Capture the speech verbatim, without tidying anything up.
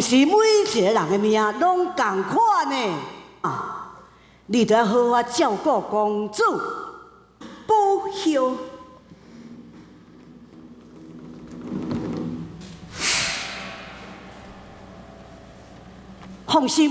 是每一个人的命拢共款呢啊！你得要好好照顾公主，保佑。放心。